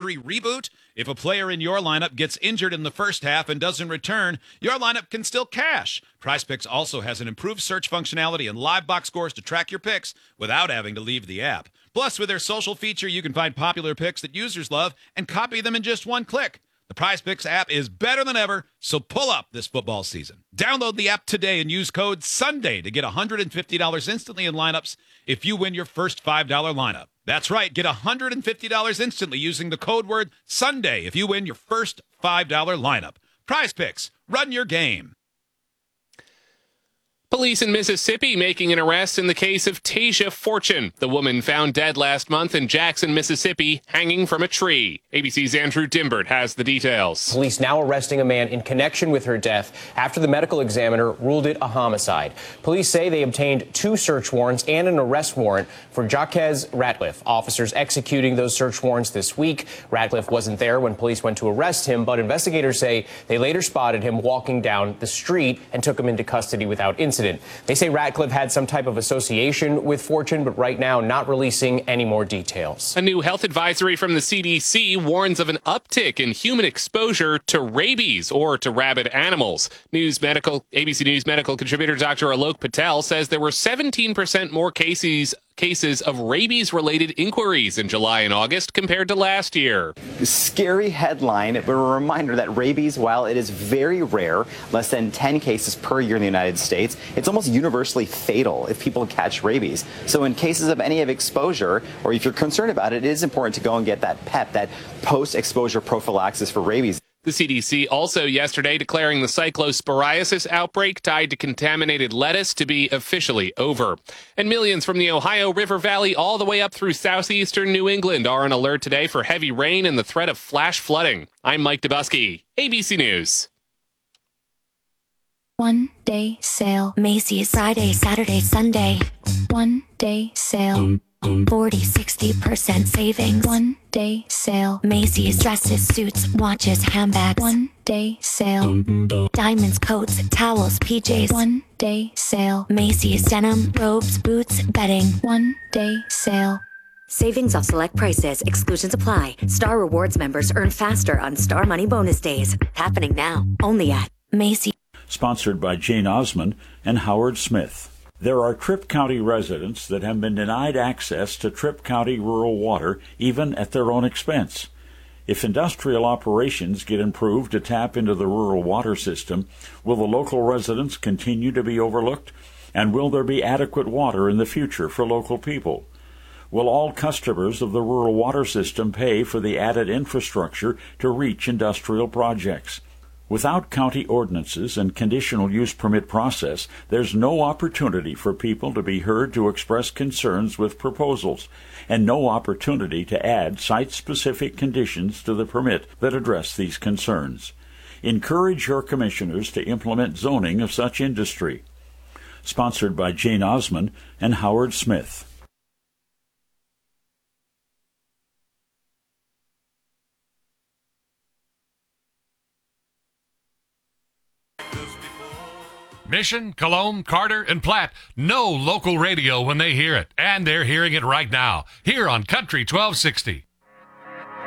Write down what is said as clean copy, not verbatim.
injury reboot? If a player in your lineup gets injured in the first half and doesn't return, your lineup can still cash. PrizePicks also has an improved search functionality and live box scores to track your picks without having to leave the app. Plus, with their social feature, you can find popular picks that users love and copy them in just one click. The PrizePicks app is better than ever, so pull up this football season. Download the app today and use code SUNDAY to get $150 instantly in lineups if you win your first $5 lineup. That's right, get $150 instantly using the code word SUNDAY if you win your first $5 lineup. PrizePicks, run your game. Police in Mississippi making an arrest in the case of Tasia Fortune, the woman found dead last month in Jackson, Mississippi, hanging from a tree. ABC's Andrew Dimbert has the details. Police now arresting a man in connection with her death after the medical examiner ruled it a homicide. Police say they obtained 2 search warrants and an arrest warrant for Jaquez Ratliff. Officers executing those search warrants this week. Ratliff wasn't there when police went to arrest him, but investigators say they later spotted him walking down the street and took him into custody without incident. They say Ratcliffe had some type of association with Fortune, but right now not releasing any more details. A new health advisory from the CDC warns of an uptick in human exposure to rabies or to rabid animals. ABC News medical contributor Dr. Alok Patel says there were 17% more cases of rabies-related inquiries in July and August compared to last year. Scary headline, but a reminder that rabies, while it is very rare, less than 10 cases per year in the United States, it's almost universally fatal if people catch rabies. So in cases of any of exposure, or if you're concerned about it, it is important to go and get that PEP, that post-exposure prophylaxis for rabies. The CDC also yesterday declaring the cyclosporiasis outbreak tied to contaminated lettuce to be officially over. And millions from the Ohio River Valley all the way up through southeastern New England are on alert today for heavy rain and the threat of flash flooding. I'm Mike Dubusky, ABC News. One-day sale. Macy's. Friday, Saturday, Sunday. One-day sale. 40-60% savings. One-day sale. Macy's. Dresses, suits, watches, handbags. One-day sale. Diamonds, coats, towels, PJs. One-day sale. Macy's. Denim, robes, boots, bedding. One-day sale. Savings off select prices. Exclusions apply. Star Rewards members earn faster on Star Money bonus days. Happening now. Only at Macy's. Sponsored by Jane Osmond and Howard Smith. There are Tripp County residents that have been denied access to Tripp County rural water, even at their own expense. If industrial operations get improved to tap into the rural water system, will the local residents continue to be overlooked? And will there be adequate water in the future for local people? Will all customers of the rural water system pay for the added infrastructure to reach industrial projects? Without county ordinances and conditional use permit process, there's no opportunity for people to be heard to express concerns with proposals, and no opportunity to add site-specific conditions to the permit that address these concerns. Encourage your commissioners to implement zoning of such industry. Sponsored by Jane Osmond and Howard Smith. Mission, Cologne, Carter, and Platte know local radio when they hear it, and they're hearing it right now, here on Country 1260.